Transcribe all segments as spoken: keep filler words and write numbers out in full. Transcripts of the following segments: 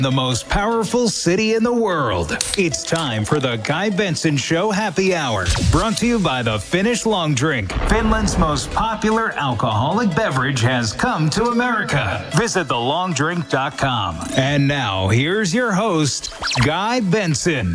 The most powerful city in the world. It's time for the Guy Benson Show Happy Hour. Brought to you by the Finnish Long Drink. Finland's most popular alcoholic beverage has come to America. Visit the long drink dot com. And now, here's your host, Guy Benson.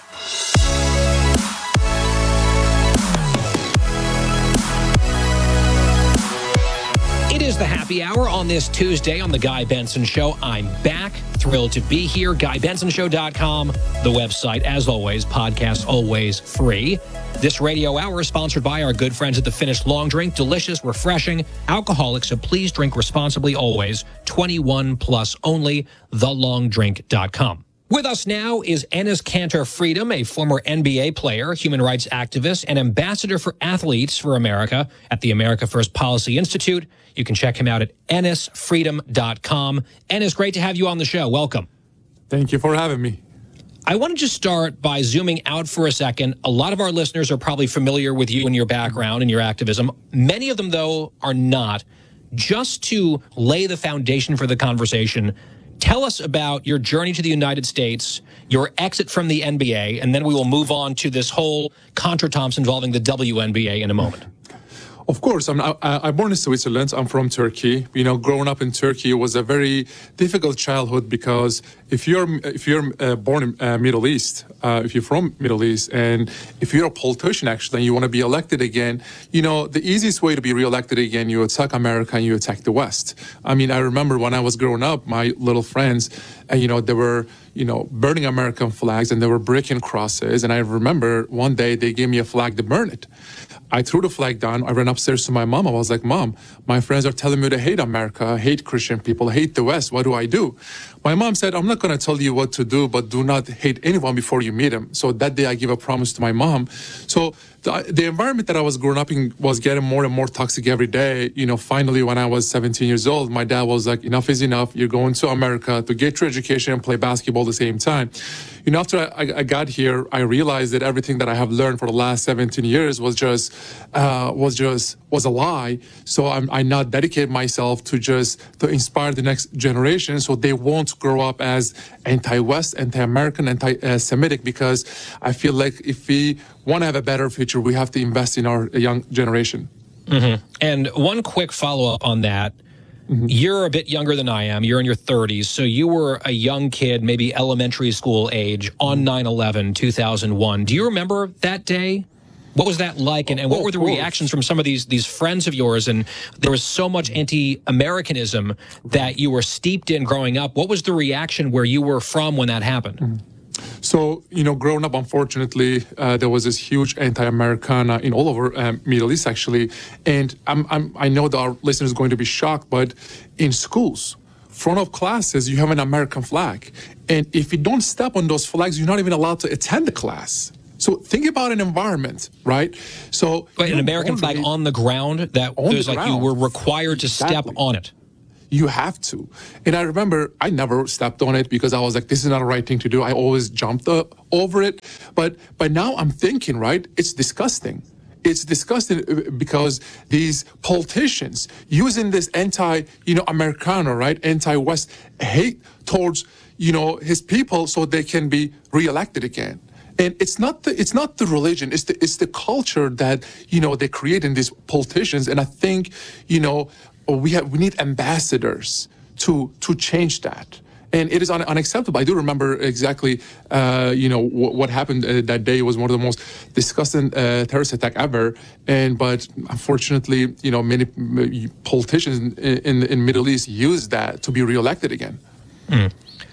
It is the happy hour on this Tuesday on the Guy Benson Show. I'm back. Thrilled to be here. guy benson show dot com, the website, as always, podcast always free. This radio hour is sponsored by our good friends at the Finnish Long Drink. Delicious, refreshing, alcoholic, so please drink responsibly always. twenty-one plus only, the long drink dot com. With us now is Enes Kanter Freedom, a former N B A player, human rights activist, and ambassador for Athletes for America at the America First Policy Institute. You can check him out at enes freedom dot com. Enes, great to have you on the show. Welcome. Thank you for having me. I want to just start by zooming out for a second. A lot of our listeners are probably familiar with you and your background and your activism. Many of them, though, are not. Just to lay the foundation for the conversation, tell us about your journey to the United States, your exit from the N B A, and then we will move on to this whole contretemps involving the W N B A in a moment. Of course, I'm, I, I'm born in Switzerland. I'm from Turkey. You know, growing up in Turkey was a very difficult childhood because if you're if you're uh, born in uh, Middle East, uh, if you're from Middle East, and if you're a politician actually, and you want to be elected again, you know, the easiest way to be reelected again, you attack America and you attack the West. I mean, I remember when I was growing up, my little friends, uh, you know, they were, you know, burning American flags and they were breaking crosses. And I remember one day they gave me a flag to burn it. I threw the flag down. I ran upstairs to my mom. I was like, Mom, my friends are telling me to hate America, hate Christian people, hate the West. What do I do? My mom said, I'm not going to tell you what to do, but do not hate anyone before you meet him. So that day I gave a promise to my mom. So the, the environment that I was growing up in was getting more and more toxic every day. You know, finally, when I was seventeen years old, my dad was like, enough is enough. You're going to America to get your education and play basketball at the same time. You know, after I, I got here, I realized that everything that I have learned for the last seventeen years was just, uh, was just, was a lie. So I'm, I now dedicate myself to just, to inspire the next generation so they won't grow up as anti-West, anti-American, anti-Semitic, because I feel like if we want to have a better future, we have to invest in our young generation. Mm-hmm. And one quick follow-up on that. Mm-hmm. You're a bit younger than I am. You're in your thirties. So you were a young kid, maybe elementary school age, on nine eleven, two thousand one. Do you remember that day? What was that like? And, and what were the reactions from some of these these friends of yours? And there was so much anti-Americanism that you were steeped in growing up. What was the reaction where you were from when that happened? Mm-hmm. So, you know, growing up, unfortunately, uh, there was this huge anti-Americana in all over um, Middle East, actually. And I'm, I'm, I know that our listeners are going to be shocked, but in schools, front of classes, you have an American flag. And if you don't step on those flags, you're not even allowed to attend the class. So think about an environment, right? So Wait, an American flag on the ground that was like you were required to exactly. step on it. You have to. And I remember I never stepped on it because I was like, this is not the right thing to do. I always jumped uh, over it. But but now I'm thinking, right, it's disgusting. It's disgusting because these politicians using this anti, you know, Americana, right, anti-West hate towards, you know, his people so they can be reelected again. And it's not the it's not the religion, it's the it's the culture that, you know, they create in these politicians. And I think, you know, we have we need ambassadors to to change that. And it is un- unacceptable. I do remember exactly, uh, you know, w- what happened uh, that day. It was one of the most disgusting uh, terrorist attack ever. And but unfortunately, you know, many politicians in in, in Middle East use that to be reelected again. Mm.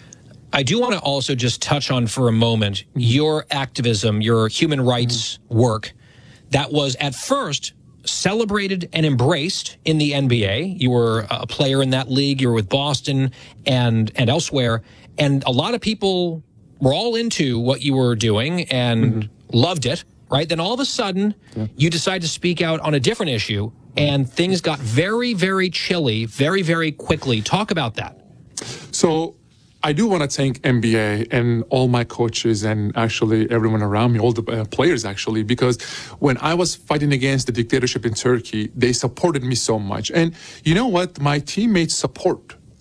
I do want to also just touch on for a moment your activism, your human rights mm. work that was at first celebrated and embraced in the N B A. You were a player in that league. You were with Boston and and elsewhere. And a lot of people were all into what you were doing and mm-hmm. loved it, right? Then all of a sudden, yeah. you decide to speak out on a different issue, and things got very, very chilly, very, very quickly. Talk about that. So I do want to thank N B A and all my coaches and actually everyone around me, all the uh, players actually, because when I was fighting against the dictatorship in Turkey, they supported me so much. And you know what? My teammates' support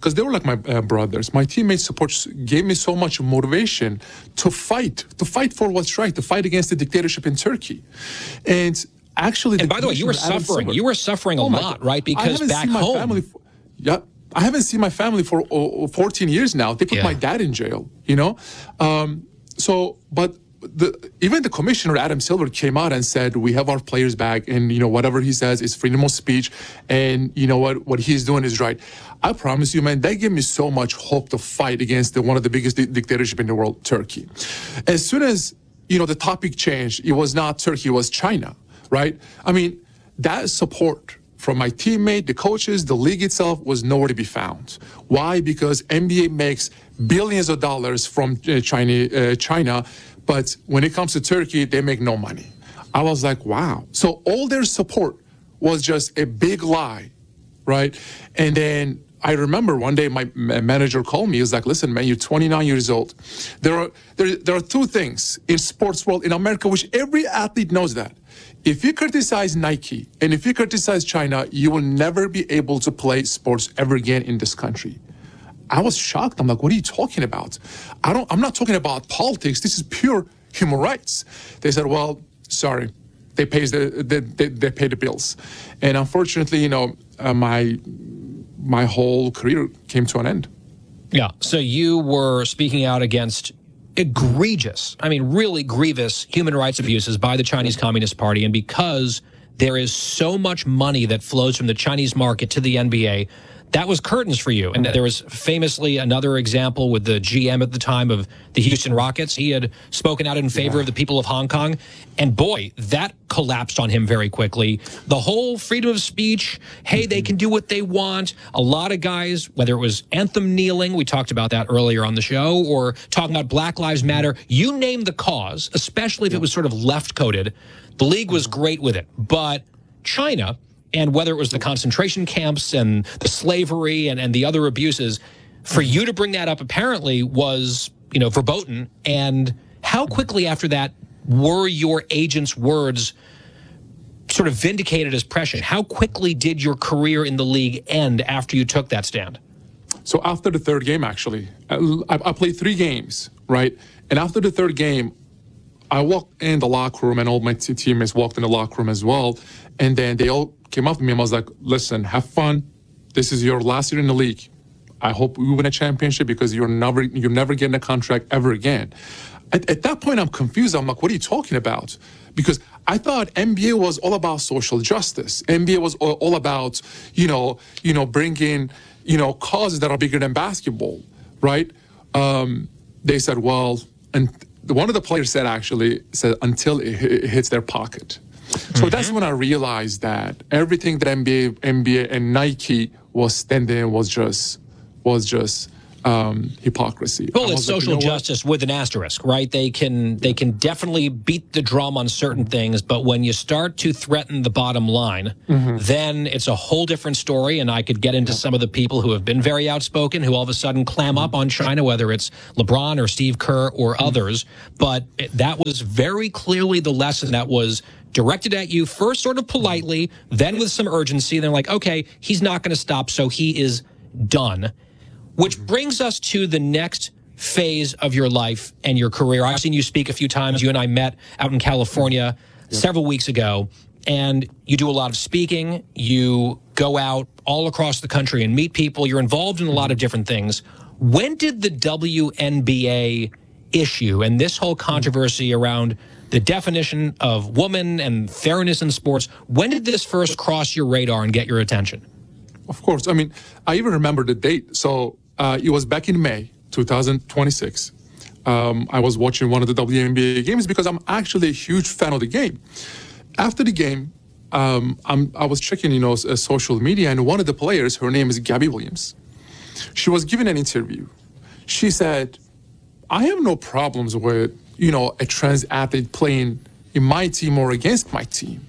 because they were like my uh, brothers. My teammates support gave me so much motivation to fight, to fight for what's right, to fight against the dictatorship in Turkey. And actually, and the by the way, you were suffering. You were suffering a oh lot, God. right? Because back my home, family for, yeah, I haven't seen my family for uh, fourteen years now. They put yeah. my dad in jail. You know, um, so but. The, even the commissioner, Adam Silver, came out and said, we have our players back, and, you know, whatever he says is freedom of speech, and, you know, what what he's doing is right. I promise you, man, that gave me so much hope to fight against the, one of the biggest di- dictatorship in the world, Turkey. As soon as, you know, the topic changed, it was not Turkey, it was China, right? I mean, that support from my teammate, the coaches, the league itself was nowhere to be found. Why? Because N B A makes billions of dollars from uh, China, uh, China, but when it comes to Turkey, they make no money. I was like, wow. So all their support was just a big lie, right? And then I remember one day my manager called me. He was like, listen, man, you're twenty-nine years old. There are there, there are two things in sports world in America, which every athlete knows that. If you criticize Nike and if you criticize China, you will never be able to play sports ever again in this country. I was shocked. I'm like, what are you talking about? I don't, I'm not talking about politics. This is pure human rights. They said, well, sorry, they pay the, they, they, they pay the bills. And unfortunately, you know, uh, my, my whole career came to an end. Yeah. So you were speaking out against egregious, I mean, really grievous human rights abuses by the Chinese Communist Party. And because there is so much money that flows from the Chinese market to the N B A, that was curtains for you. And there was famously another example with the G M at the time of the Houston Rockets. He had spoken out in favor yeah. of the people of Hong Kong. And boy, that collapsed on him very quickly. The whole freedom of speech, hey, mm-hmm. they can do what they want. A lot of guys, whether it was anthem kneeling, we talked about that earlier on the show, or talking about Black Lives Matter, you name the cause, especially if yeah. it was sort of left-coded. The league was great with it. But China, and whether it was the concentration camps and the slavery and, and the other abuses, for you to bring that up apparently was, you know, verboten. And how quickly after that were your agent's words sort of vindicated as prescient? How quickly did your career in the league end after you took that stand? So after the third game, actually, I, I played three games, right? And after the third game, I walked in the locker room and all my t- teammates walked in the locker room as well. And then they all came up to me and I was like, listen, have fun. This is your last year in the league. I hope you win a championship because you're never, you're never getting a contract ever again. At, at that point, I'm confused. I'm like, what are you talking about? Because I thought N B A was all about social justice. N B A was all, all about, you know, you know, bringing, you know, causes that are bigger than basketball, right? Um, they said, well, and one of the players said actually said until it, it hits their pocket. So mm-hmm. that's when I realized that everything that N B A, N B A and Nike was standing was just was just um, hypocrisy. Well, it's like, social you know justice with an asterisk, right? They can they can definitely beat the drum on certain things, but when you start to threaten the bottom line, mm-hmm. then it's a whole different story. And I could get into yeah. some of the people who have been very outspoken, who all of a sudden clam up on China, whether it's LeBron or Steve Kerr or mm-hmm. others. But it, that was very clearly the lesson that was directed at you, first sort of politely, then with some urgency. They're like, okay, he's not going to stop, so he is done. Which brings us to the next phase of your life and your career. I've seen you speak a few times. You and I met out in California yep. several weeks ago, and you do a lot of speaking. You go out all across the country and meet people. You're involved in a lot of different things. When did the W N B A issue and this whole controversy around the definition of woman and fairness in sports, when did this first cross your radar and get your attention? Of course. I mean, I even remember the date. So uh, it was back in May two thousand twenty-six. Um, I was watching one of the W N B A games because I'm actually a huge fan of the game. After the game, um, I'm, I was checking, you know, uh, social media, and one of the players, her name is Gabby Williams. She was giving an interview. She said, I have no problems with, you know, a trans athlete playing in my team or against my team.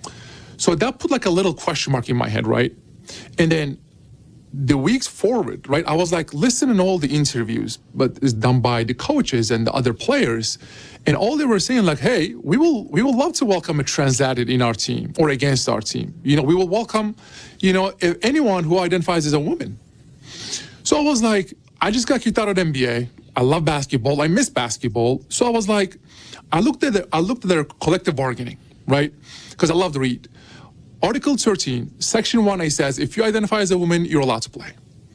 So that put like a little question mark in my head, right? And then the weeks forward, right, I was like listening to all the interviews, but it's done by the coaches and the other players. And all they were saying like, hey, we will we will love to welcome a trans athlete in our team or against our team. You know, we will welcome, you know, anyone who identifies as a woman. So I was like, I just got kicked out of the N B A. I love basketball. I miss basketball. So I was like, I looked at the, I looked at their collective bargaining, right? Because I love to read. Article thirteen, Section one A says, if you identify as a woman, you're allowed to play.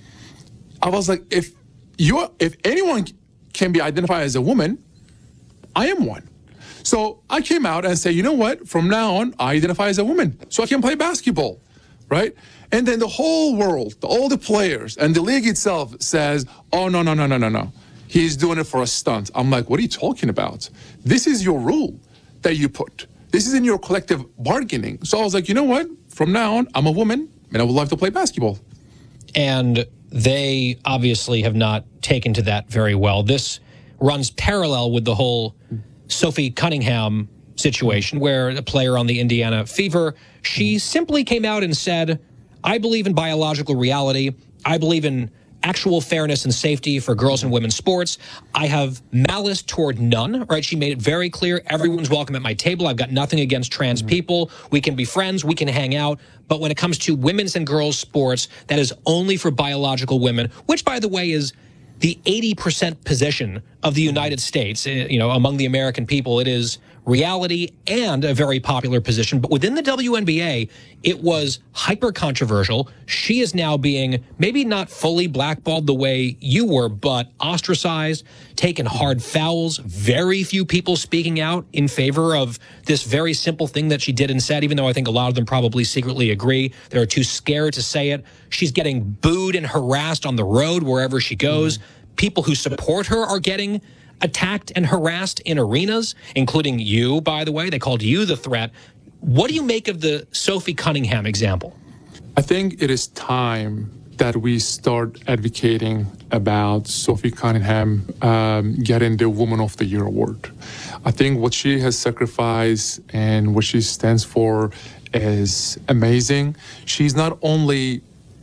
I was like, if you, if anyone can be identified as a woman, I am one. So I came out and said, you know what? From now on, I identify as a woman, so I can play basketball, right? And then the whole world, all the players and the league itself says, oh, no, no, no, no, no, no. He's doing it for a stunt. I'm like, what are you talking about? This is your rule that you put. This is in your collective bargaining. So I was like, you know what? From now on, I'm a woman, and I would love to play basketball. And they obviously have not taken to that very well. This runs parallel with the whole Sophie Cunningham situation, where a player on the Indiana Fever, she simply came out and said, I believe in biological reality. I believe in actual fairness and safety for girls and women's sports. I have malice toward none, right? She made it very clear. Everyone's welcome at my table. I've got nothing against trans mm-hmm. people. We can be friends. We can hang out. But when it comes to women's and girls' sports, that is only for biological women, which, by the way, is the eighty percent position of the United States, you know, among the American people. It is reality and a very popular position. But within the W N B A, it was hyper controversial. She is now being maybe not fully blackballed the way you were, but ostracized, taken hard fouls, very few people speaking out in favor of this very simple thing that she did and said, even though I think a lot of them probably secretly agree. They're too scared to say it. She's getting booed and harassed on the road wherever she goes. Mm-hmm. People who support her are getting attacked and harassed in arenas, including you, by the way. They called you the threat. What do you make of the Sophie Cunningham example? I think it is time that we start advocating about Sophie Cunningham um, getting the Woman of the Year award. I think what she has sacrificed and what she stands for is amazing. She's not only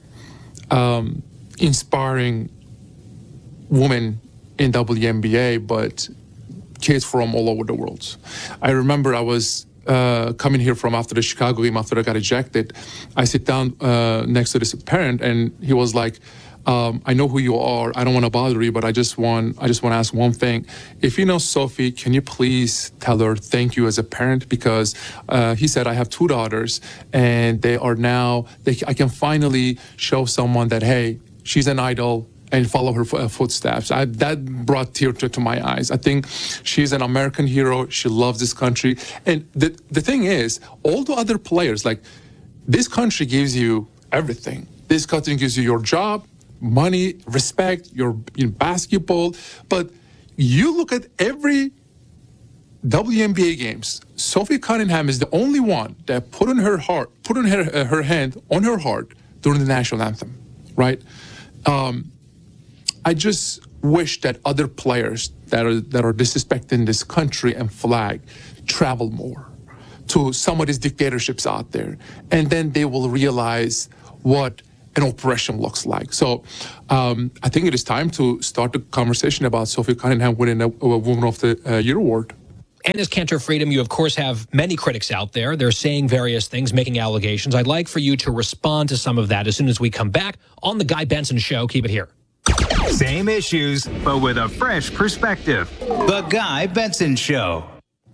um, inspiring women in W N B A, but kids from all over the world. I remember I was uh, coming here from after the Chicago game, after I got ejected. I sit down uh, next to this parent, and he was like, um, I know who you are. I don't want to bother you, but I just want I just want to ask one thing. If you know Sophie, can you please tell her thank you as a parent? Because uh, he said, I have two daughters, and they are now, they, I can finally show someone that, hey, she's an idol, and follow her footsteps. I, that brought tears to, to my eyes. I think she's an American hero. She loves this country. And the, the thing is, all the other players, like, this country gives you everything. This country gives you your job, money, respect, your you know, basketball. But you look at every W N B A games, Sophie Cunningham is the only one that put on her heart, put on her, uh, her hand on her heart during the national anthem, right? Um, I just wish that other players that are that are disrespecting this country and flag travel more to some of these dictatorships out there, and then they will realize what an oppression looks like. So um, I think it is time to start the conversation about Sophie Cunningham winning a, a Woman of the uh, Year award. And as Cantor Freedom, you, of course, have many critics out there. They're saying various things, making allegations. I'd like for you to respond to some of that as soon as we come back on The Guy Benson Show. Keep it here. Same issues, but with a fresh perspective. The Guy Benson Show.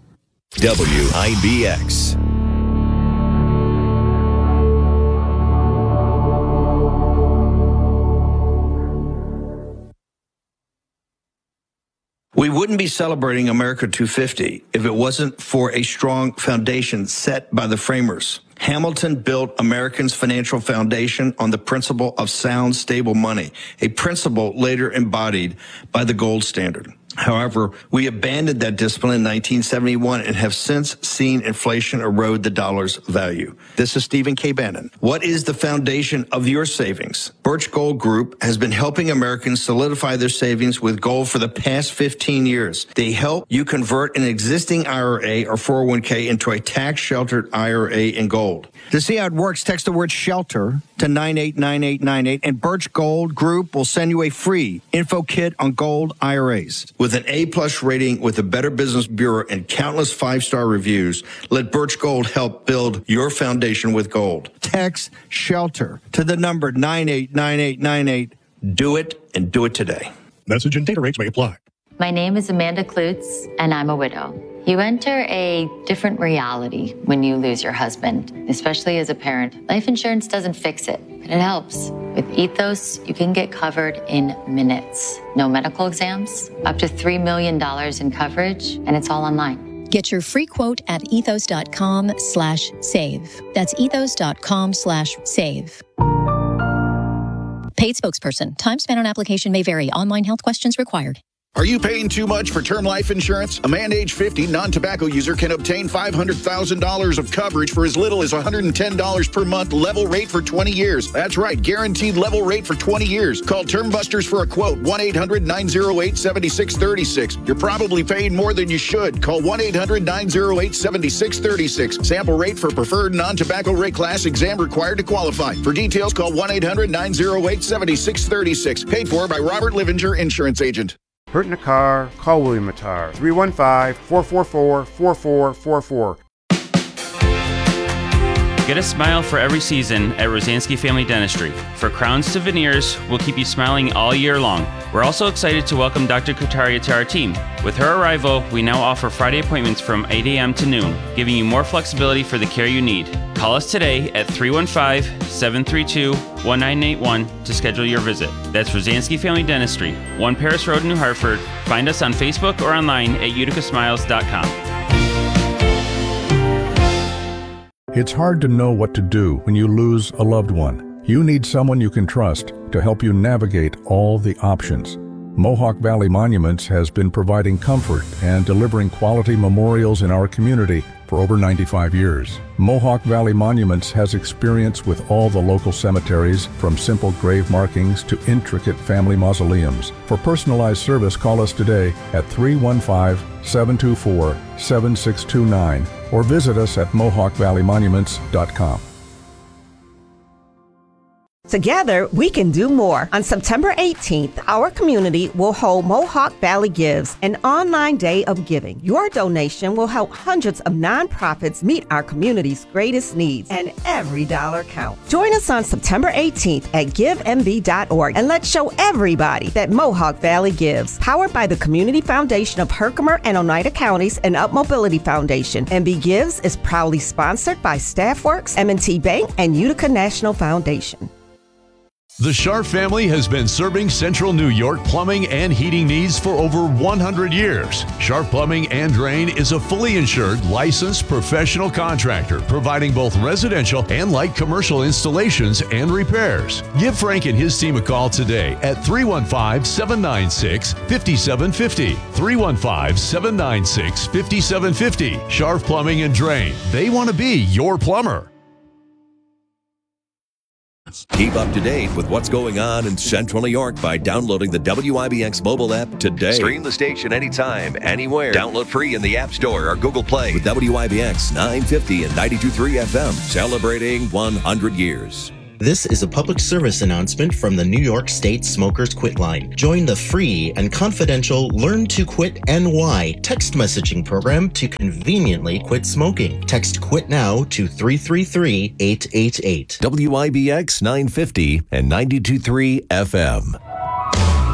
W I B X. We wouldn't be celebrating America two fifty if it wasn't for a strong foundation set by the framers. Hamilton built Americans' financial foundation on the principle of sound, stable money, a principle later embodied by the gold standard. However, we abandoned that discipline in nineteen seventy-one and have since seen inflation erode the dollar's value. This is Stephen K. Bannon. What is the foundation of your savings? Birch Gold Group has been helping Americans solidify their savings with gold for the past fifteen years. They help you convert an existing I R A or four oh one k into a tax-sheltered I R A in gold. To see how it works, text the word SHELTER to nine eight nine eight nine eight, and Birch Gold Group will send you a free info kit on gold I R As. With an A-plus rating with the Better Business Bureau and countless five-star reviews, let Birch Gold help build your foundation with gold. Text SHELTER to the number nine eight nine eight nine eight. Do it, and do it today. Message and data rates may apply. My name is Amanda Klutz, and I'm a widow. You enter a different reality when you lose your husband, especially as a parent. Life insurance doesn't fix it, but it helps. With Ethos, you can get covered in minutes. No medical exams, up to three million dollars in coverage, and it's all online. Get your free quote at ethos.com slash save. That's ethos.com slash save. Paid spokesperson. Time spent on application may vary. Online health questions required. Are you paying too much for term life insurance? A man age fifty non-tobacco user can obtain five hundred thousand dollars of coverage for as little as one hundred ten dollars per month, level rate for twenty years. That's right, guaranteed level rate for twenty years. Call Term Busters for a quote, one eight hundred nine oh eight seven six three six. You're probably paying more than you should. Call one eight hundred nine oh eight seven six three six. Sample rate for preferred non-tobacco rate class, exam required to qualify. For details, call one eight hundred nine oh eight seven six three six. Paid for by Robert Livinger, Insurance Agent. Hurt in a car? Call William Attar. three one five, four four four, four four four four. Get a smile for every season at Rosansky Family Dentistry. For crowns to veneers, we'll keep you smiling all year long. We're also excited to welcome Doctor Kataria to our team. With her arrival, we now offer Friday appointments from eight a.m. to noon, giving you more flexibility for the care you need. Call us today at three one five, seven three two, one nine eight one to schedule your visit. That's Rosansky Family Dentistry, one Paris Road, New Hartford. Find us on Facebook or online at utica smiles dot com. It's hard to know what to do when you lose a loved one. You need someone you can trust to help you navigate all the options. Mohawk Valley Monuments has been providing comfort and delivering quality memorials in our community for over ninety-five years. Mohawk Valley Monuments has experience with all the local cemeteries, from simple grave markings to intricate family mausoleums. For personalized service, call us today at three one five, seven two four, seven six two nine or visit us at mohawk valley monuments dot com. Together, we can do more. On September eighteenth, our community will hold Mohawk Valley Gives, an online day of giving. Your donation will help hundreds of nonprofits meet our community's greatest needs, and every dollar counts. Join us on September eighteenth at give m v dot org, and let's show everybody that Mohawk Valley Gives. Powered by the Community Foundation of Herkimer and Oneida Counties and Up Mobility Foundation. M V Gives is proudly sponsored by StaffWorks, M and T Bank, and Utica National Foundation. The Sharp family has been serving Central New York plumbing and heating needs for over one hundred years. Sharp Plumbing and Drain is a fully insured, licensed professional contractor providing both residential and light commercial installations and repairs. Give Frank and his team a call today at three one five, seven nine six, five seven five zero. three one five, seven nine six, five seven five zero. Sharp Plumbing and Drain. They want to be your plumber. Keep up to date with what's going on in Central New York by downloading the W I B X mobile app today. Stream the station anytime, anywhere. Download free in the App Store or Google Play with W I B X nine fifty and ninety-two point three F M, celebrating one hundred years. This is a public service announcement from the New York State Smokers Quit Line. Join the free and confidential Learn to Quit N Y text messaging program to conveniently quit smoking. Text QUIT NOW to three three three, eight eight eight. W I B X nine fifty and ninety-two point three F M.